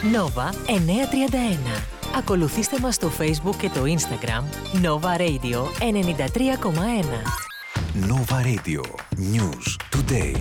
Nova 931. Ακολουθήστε μας στο Facebook και το Instagram Nova Radio 93,1. Nova Radio. News Today.